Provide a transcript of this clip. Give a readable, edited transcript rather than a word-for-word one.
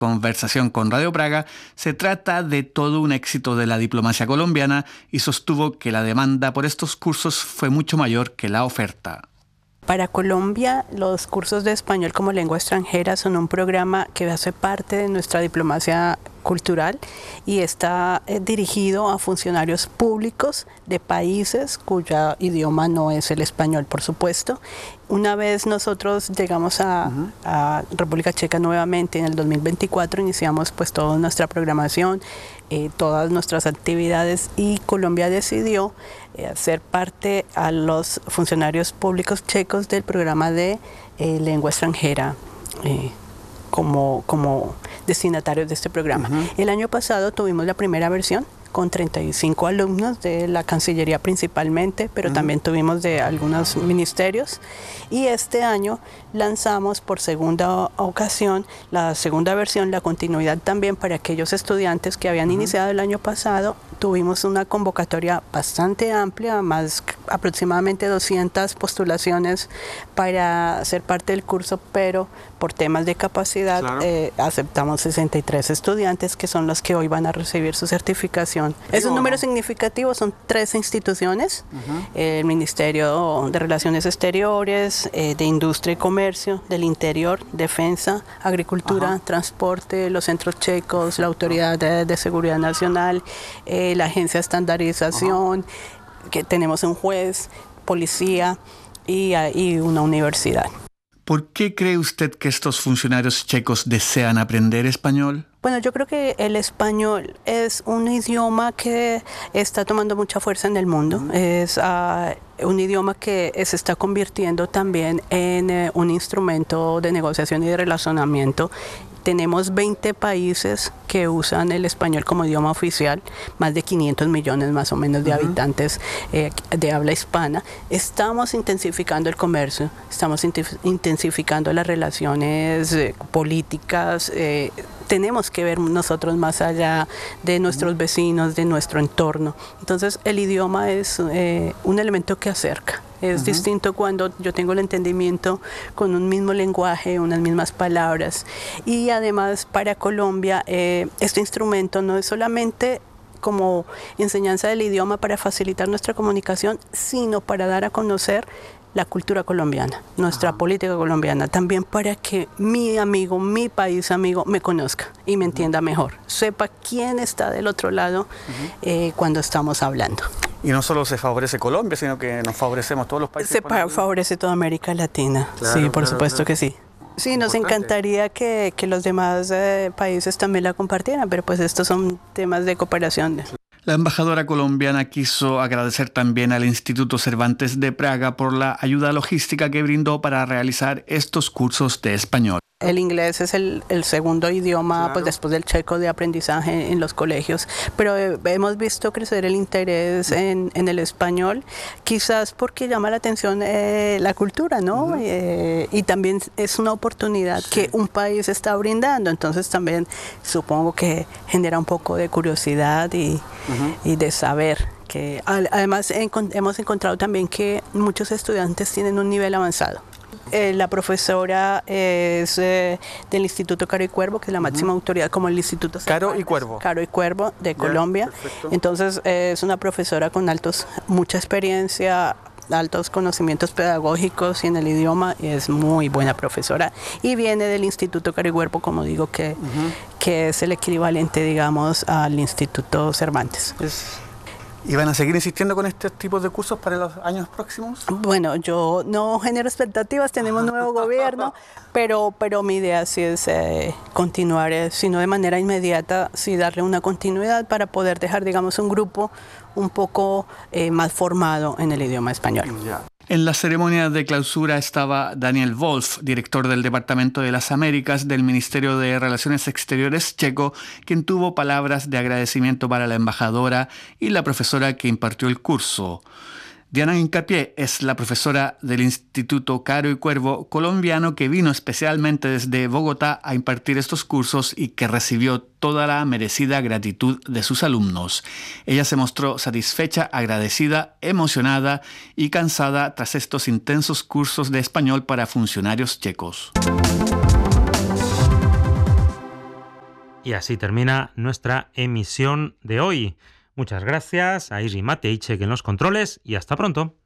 Conversación con Radio Praga, se trata de todo un éxito de la diplomacia colombiana y sostuvo que la demanda por estos cursos fue mucho mayor que la oferta. Para Colombia, los cursos de español como lengua extranjera son un programa que hace parte de nuestra diplomacia cultural y está dirigido a funcionarios públicos de países cuyo idioma no es el español, por supuesto. Una vez nosotros llegamos a República Checa nuevamente en el 2024, iniciamos pues toda nuestra programación, todas nuestras actividades, y Colombia decidió ser parte a los funcionarios públicos checos del programa de lengua extranjera como destinatarios de este programa. El año pasado tuvimos la primera versión con 35 alumnos de la Cancillería principalmente, pero también tuvimos de algunos ministerios, y este año lanzamos por segunda ocasión la segunda versión, la continuidad también para aquellos estudiantes que habían iniciado el año pasado. Tuvimos una convocatoria bastante amplia, más aproximadamente 200 postulaciones para ser parte del curso, pero por temas de capacidad aceptamos 63 estudiantes, que son los que hoy van a recibir su certificación. Es un número significativo, son 13 instituciones, el Ministerio de Relaciones Exteriores, de Industria y Comercio, del Interior, Defensa, Agricultura, Transporte, los centros checos, la Autoridad de Seguridad Nacional, la Agencia de Estandarización, que tenemos un juez, policía y una universidad. ¿Por qué cree usted que estos funcionarios checos desean aprender español? Bueno, yo creo que el español es un idioma que está tomando mucha fuerza en el mundo. Es un idioma que se está convirtiendo también en un instrumento de negociación y de relacionamiento. Tenemos 20 países que usan el español como idioma oficial, más de 500 millones más o menos de habitantes de habla hispana. Estamos intensificando el comercio, estamos intensificando las relaciones políticas. Tenemos que ver nosotros más allá de nuestros vecinos, de nuestro entorno. Entonces el idioma es un elemento que acerca. Es distinto cuando yo tengo el entendimiento con un mismo lenguaje, unas mismas palabras. Y además para Colombia este instrumento no es solamente como enseñanza del idioma para facilitar nuestra comunicación, sino para dar a conocer la cultura colombiana, nuestra política colombiana, también para que mi amigo, mi país amigo me conozca y me entienda mejor, sepa quién está del otro lado cuando estamos hablando. Y no solo se favorece Colombia, sino que nos favorecemos todos los países. Se favorece toda América Latina, claro, sí, por supuesto que sí. Sí, nos encantaría que los demás países también la compartieran, pero pues estos son temas de cooperación. La embajadora colombiana quiso agradecer también al Instituto Cervantes de Praga por la ayuda logística que brindó para realizar estos cursos de español. El inglés es el segundo idioma, pues después del checo, de aprendizaje en los colegios, pero hemos visto crecer el interés en el español, quizás porque llama la atención la cultura, ¿no? Y también es una oportunidad que un país está brindando, entonces también supongo que genera un poco de curiosidad y de saber. Que además hemos encontrado también que muchos estudiantes tienen un nivel avanzado. La profesora es del Instituto Caro y Cuervo, que es la máxima autoridad, como el Instituto Caro y Cuervo. Caro y Cuervo de Colombia. Perfecto. Entonces es una profesora con mucha experiencia, altos conocimientos pedagógicos y en el idioma, y es muy buena profesora. Y viene del Instituto Caro y Cuervo, como digo, que es el equivalente, digamos, al Instituto Cervantes. ¿Y van a seguir insistiendo con estos tipos de cursos para los años próximos? Bueno, yo no genero expectativas, tenemos nuevo gobierno, pero mi idea sí es continuar, si no de manera inmediata, sí darle una continuidad para poder dejar, digamos, un grupo un poco más formado en el idioma español. En la ceremonia de clausura estaba Daniel Wolf, director del Departamento de las Américas del Ministerio de Relaciones Exteriores checo, quien tuvo palabras de agradecimiento para la embajadora y la profesora que impartió el curso. Diana Hincapié es la profesora del Instituto Caro y Cuervo colombiano que vino especialmente desde Bogotá a impartir estos cursos y que recibió toda la merecida gratitud de sus alumnos. Ella se mostró satisfecha, agradecida, emocionada y cansada tras estos intensos cursos de español para funcionarios checos. Y así termina nuestra emisión de hoy. Muchas gracias a Iri Mateichek en los controles y hasta pronto.